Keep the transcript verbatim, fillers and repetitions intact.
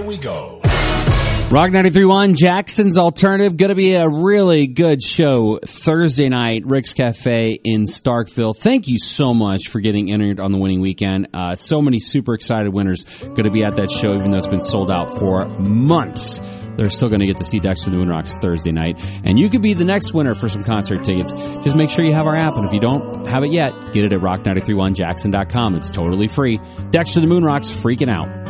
we go. Rock ninety-three point one, Jackson's Alternative. Going to be a really good show Thursday night, Rick's Cafe in Starkville. Thank you so much for getting entered on the winning weekend. Uh, so many super excited winners going to be at that show, even though it's been sold out for months. They're still going to get to see Dexter the Moonrocks Thursday night. And you could be the next winner for some concert tickets. Just make sure you have our app. And if you don't have it yet, get it at rock nine three one jackson dot com. It's totally free. Dexter the Moonrocks freaking out.